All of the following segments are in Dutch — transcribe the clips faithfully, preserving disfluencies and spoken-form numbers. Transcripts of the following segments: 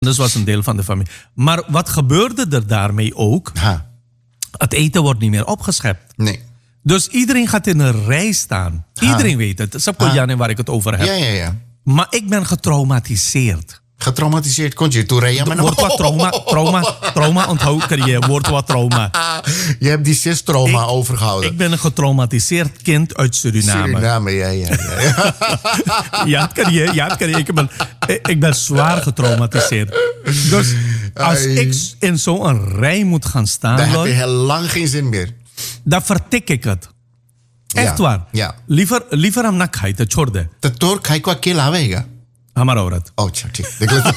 Dus was een deel van de familie. Maar wat gebeurde er daarmee ook? Ha. Het eten wordt niet meer opgeschept. Nee. Dus iedereen gaat in een rij staan. Ha. Iedereen weet het. Snap je, Jan, waar ik het over heb? Ja, ja, ja. Maar ik ben getraumatiseerd. Getraumatiseerd kon je toen rijden. Maar Woord wat trauma, trauma, trauma onthoud kan je. Woord wat trauma. Je hebt die cis trauma Ik- overgehouden. Ik ben een getraumatiseerd kind uit Suriname. Suriname, ja, ja, ja. ja. Ja, het kan je. Ja, het kan je. Ik ben, ik ben zwaar getraumatiseerd. Dus als Ai. ik in zo'n rij moet gaan staan, Daar heb je Lloyd, heel lang geen zin meer. dan vertik ik het. Echt Ja, waar. ja. Liever, liever am nakheid, het chorde. De tork ga ik qua keel aanwegen. Hamar orat. Oh, tja, tja. Ik weet-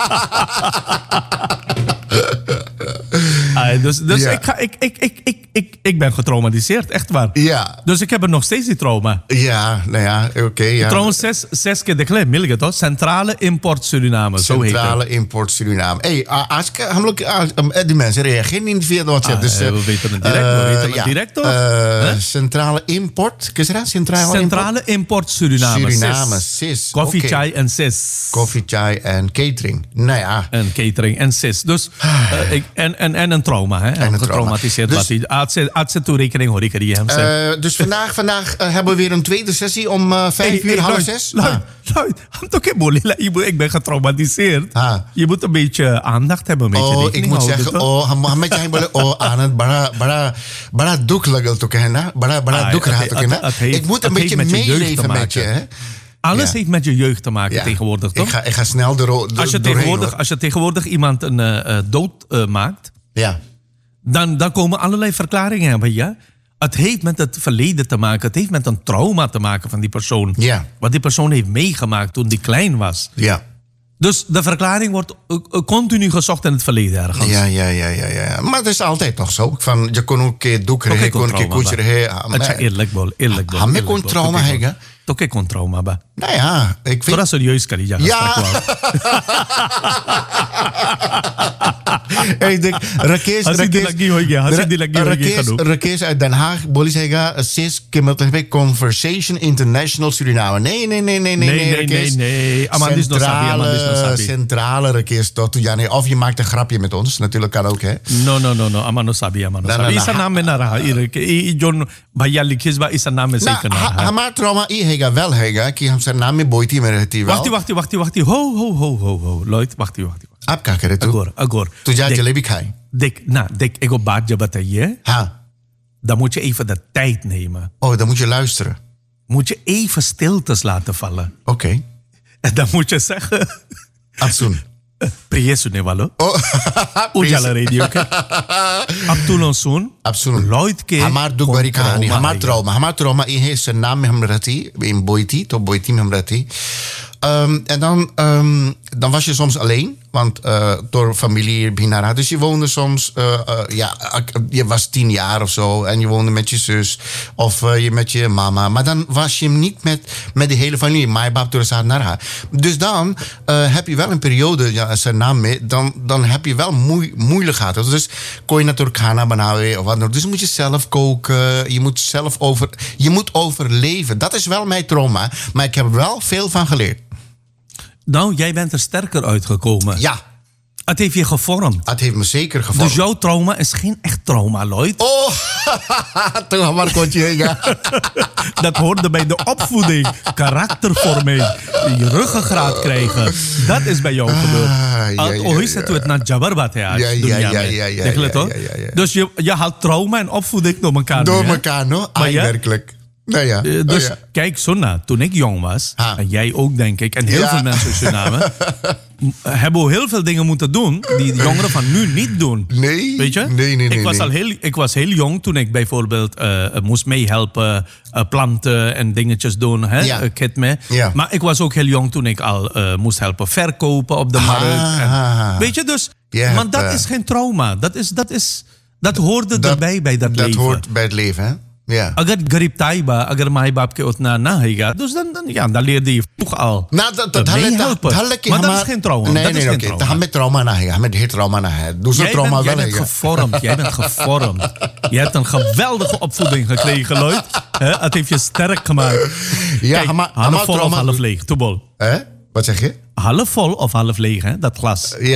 Ah, dus dus Ja. ik, ga, ik, ik, ik, ik, ik, ik ben getraumatiseerd, echt waar. Ja, Dus ik heb er nog steeds die trauma. ja, nou ja, oké. ja. Trouwens, zes, zes keer de klem, milge toch? Centrale Import Suriname, zo heet het. Centrale Import Suriname. Hey, ah, als ik, हम लोग, ah, um, die mensen reageren niet via de WhatsApp. Ah, dus, eh, eh, we weten het direct, we eh, weten het ja. direct, toch? Eh, Hè? Centrale Import. Is dat Centrale Import? Centrale Import Suriname. Suriname, sis. sis. Koffie, Oké. chai en sis. Koffie, chai en catering. Nou ja. En catering en sis. Dus, eh, ik, en, en, en een trauma, hè? een Getraumatiseerd. trauma. Dus, wat hij had ze toerekening, hoor ik er die hem zeggen. Eh, dus vandaag, vandaag eh, hebben we weer een tweede sessie om eh, vijf uur, half zes. Ah. Ik ben getraumatiseerd. Ah. Je moet een beetje aandacht hebben. Een beetje Oh, ik rekening moet houden, zeggen, toch? oh, हम हमें चाहिए बोले oh आनंद बड़ा बड़ा बड़ा दुख लगल तो कहना बड़ा बड़ा Ah, दुख het- रहा het- तो कहना het heeft- ik moet het een beetje heeft met je jeugd te meeleven met je, maken. hè? Alles Ja. heeft met je jeugd te maken Ja. tegenwoordig, toch? Ik ga, ik ga snel de ro- de- als, je doorheen, tegenwoordig, hoor. als je tegenwoordig iemand een eh, eh, dood eh, maakt, Ja, dan, dan komen allerlei verklaringen hebben. Ja? Het heeft met het verleden te maken. Het heeft met een trauma te maken van die persoon. Ja. Wat die persoon heeft meegemaakt toen die klein was. ja. Dus de verklaring wordt eh, eh, continu gezocht in het verleden ergens. Ja, ja, ja, ja, ja. Maar het is altijd nog zo. Van, je kon ook een doek Toch regen, ik kon kon een trauma kuch ba. regen. Het is eerlijk bol, eerlijk bol. Hame eerlijk kon bol. trauma Toch ik hebben. Toch ik kon trauma ba. Nou ja, ik Tora vind... serieus kan je Ja. Ik denk, Rakesh, Hasi di lagi hoy gaya, hasi di lagi hoy gaya Rakesh, kanu. Rakesh uit Den Haag, boleh zeggen, sis, kimmelt heb Conversation International Suriname. Nee, nee, nee, nee, nee, Nee, nee, Rakesh. nee, nee. Amandis no sabi, Amandis no sabi. Centrale Rakesh, toch? Ja, nee, of je maakt een grapje met ons, natuurlijk kan ook, hè. No, no, no, no. Amano sabi, amano Na, na, sabi. na. Isa namin na raha. I John Baya Likisba, isa namin Nou, zeker na ha- raha. hamaar trauma i hega wel hega, ki ham zijn naam met boyti met het wel. Wachtie, wachtie, wachtie, wachtie. Ho, ho, ho, ho, ho. Lloyd, wachtie, wachtie. Ab kakere tu. Agor, agor. Tu ja Dik, jalebi khai. dik, nou, dik, ik op baat je bataille. Ha. Dan moet je even de tijd nemen. Oh, dan moet je luisteren. Moet je even stiltes laten vallen. Oké. En dan moet je zeggen... Atsun. Priyesu ne walo. Oh, Ujala radio. Abtulon soon. Absoluut. Lloyd ke. Hamar duk bari kahani. Hamar trauma. Hamar trauma i he zijn naam met hem rati. In Boyti. To Boyti met hem rati. Um, en dan, um, dan was je soms alleen. Want uh, door familie Binara. Dus je woonde soms... Uh, uh, ja, je was tien jaar of zo. En je woonde met je zus. Of uh, je met je mama. Maar dan was je niet met, met de hele familie. Mijn bab door haar naar haar. Dus dan uh, heb je wel een periode... Ja, zijn naam mee. Dan, dan heb je wel moe, moeilijkheden. Dus kon je natuurlijk Ghana benauwen of wat dan ook. Dus moet je zelf koken. Je moet zelf over... Je moet overleven. Dat is wel mijn trauma. Maar ik heb er wel veel van geleerd. Nou, jij bent er sterker uitgekomen. Ja, Het heeft je gevormd. het heeft me zeker gevormd. Dus jouw trauma is geen echt trauma, Lloyd. Oh, toen maar kontje. Ja. Dat hoorde bij de opvoeding. Karaktervorming. Je ruggengraat krijgen. Dat is bij jou gebeurd. ja, ja, Hoe is het met Jabarbat? Ja, ja, ja, ja, ja, ja, ja, ja, ja. Dus je, je haalt trauma en opvoeding door elkaar. Door nu, hè? elkaar, no? Maar Ai, ja, werkelijk. Nou ja. Eh, Oh, dus ja. kijk, Sonna, toen ik jong was, Ha. en jij ook denk ik, en heel Ja. veel mensen in Suriname, m- hebben we heel veel dingen moeten doen die de jongeren van nu niet doen. Nee. Weet je? Nee, nee, nee, Ik was, nee. al heel, ik was heel jong toen ik bijvoorbeeld eh, moest meehelpen, eh, planten en dingetjes doen, hè, Ja. eh, kit me. Ja. Maar ik was ook heel jong toen ik al eh, moest helpen verkopen op de Ah. markt. En, weet je, dus, Je maar hebt, dat eh, is geen trauma. Dat, is, dat, is, dat hoorde Dat- erbij bij dat, Dat leven. hoort bij het leven, hè? Ja. Agar garib taiba, agar maai baap ke utna na hega, dus dan, dan, ja, dan leerde je vroeg al Nou, dat, uh, dat, meehelpen. Maar dat is geen trauma. Nee, dat nee, is oké. geen Dat trauma. gaat met trauma naar je. Met heet trauma naar je. Doe zo'n Jij trauma bent, jij wel. bent hè. gevormd, jij bent gevormd. Je hebt een geweldige opvoeding gekregen, Lloyd. Hè, het heeft je sterk gemaakt. Ja, Kijk, maar- half maar vol of trauma- half leeg, toebol. Hè? Wat zeg je? Half vol of half leeg, hè? Dat glas. Ja.